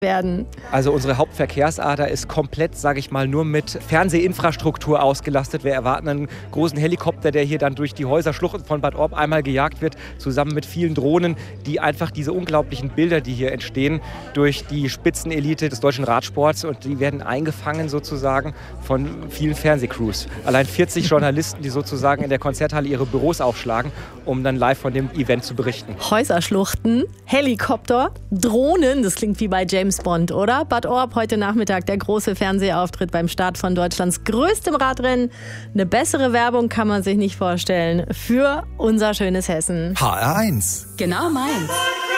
werden. Also unsere Hauptverkehrsader ist komplett, sage ich mal, nur mit Fernsehinfrastruktur ausgelastet. Wir erwarten einen großen Helikopter, der hier dann durch die Häuserschluchten von Bad Orb einmal gejagt wird, zusammen mit vielen Drohnen, die einfach diese unglaublichen Bilder, die hier entstehen, durch die Spitzenelite des deutschen Radsports, und die werden eingefangen sozusagen von vielen Fernsehcrews. Allein 40 Journalisten, die sozusagen in der Konzerthalle ihre Büros aufschlagen, um dann live von dem Event zu berichten. Häuserschluchten, Helikopter, Drohnen, das klingt wie bei James Bond, oder? Bad Orb, heute Nachmittag der große Fernsehauftritt beim Start von Deutschlands größtem Radrennen. Eine bessere Werbung kann man sich nicht vorstellen für unser schönes Hessen. HR1. Genau meins.